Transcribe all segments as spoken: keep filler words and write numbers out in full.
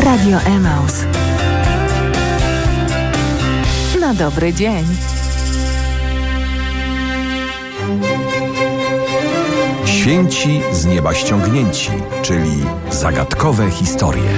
Radio Emaus. Na dobry dzień. Święci z nieba ściągnięci, czyli zagadkowe historie.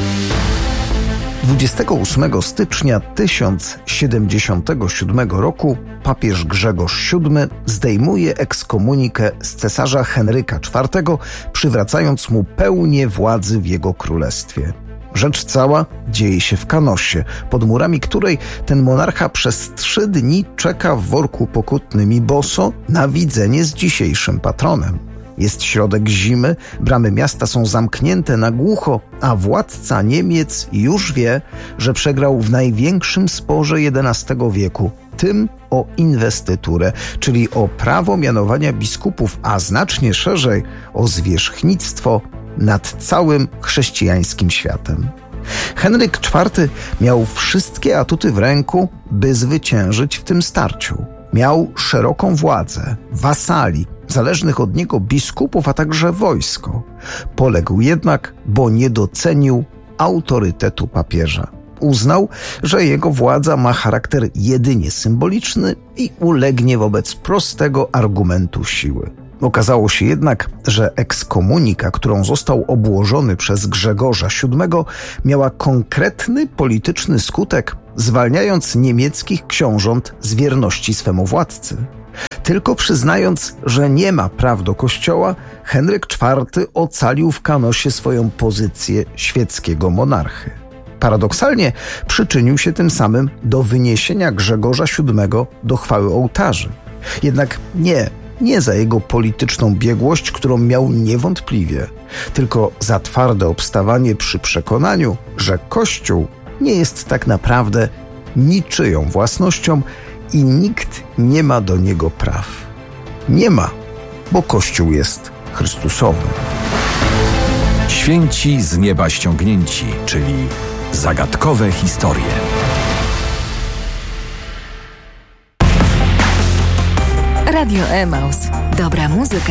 dwudziestego ósmego stycznia tysiąc siedemdziesiątego siódmego roku papież Grzegorz siódmy zdejmuje ekskomunikę z cesarza Henryka czwartego, przywracając mu pełnię władzy w jego królestwie. Rzecz cała dzieje się w Kanosie, pod murami której ten monarcha przez trzy dni czeka w worku pokutnym i boso na widzenie z dzisiejszym patronem. Jest środek zimy, bramy miasta są zamknięte na głucho, a władca Niemiec już wie, że przegrał w największym sporze jedenastego wieku, tym o inwestyturę, czyli o prawo mianowania biskupów, a znacznie szerzej o zwierzchnictwo nad całym chrześcijańskim światem. Henryk czwarty miał wszystkie atuty w ręku, by zwyciężyć w tym starciu. Miał szeroką władzę, wasali, zależnych od niego biskupów, a także wojsko. Poległ jednak, bo nie docenił autorytetu papieża. Uznał, że jego władza ma charakter jedynie symboliczny i ulegnie wobec prostego argumentu siły. Okazało się jednak, że ekskomunika, którą został obłożony przez Grzegorza siódmego, miała konkretny polityczny skutek, zwalniając niemieckich książąt z wierności swemu władcy. Tylko przyznając, że nie ma praw do kościoła, Henryk czwarty ocalił w Kanosie swoją pozycję świeckiego monarchy. Paradoksalnie przyczynił się tym samym do wyniesienia Grzegorza siódmego do chwały ołtarzy. Jednak nie, nie za jego polityczną biegłość, którą miał niewątpliwie, tylko za twarde obstawanie przy przekonaniu, że Kościół nie jest tak naprawdę niczyją własnością i nikt nie ma do niego praw. Nie ma, bo Kościół jest Chrystusowy. Święci z nieba ściągnięci, czyli zagadkowe historie. Radio Emaus. Dobra muzyka.